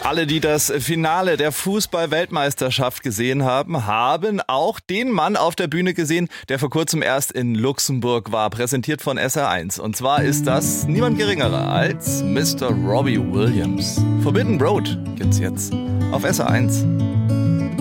Alle, die das Finale der Fußball-Weltmeisterschaft gesehen haben, haben auch den Mann auf der Bühne gesehen, der vor kurzem erst in Luxemburg war, präsentiert von SR1. Und zwar ist das niemand geringerer als Mr. Robbie Williams. Forbidden Road gibt's jetzt auf SR1.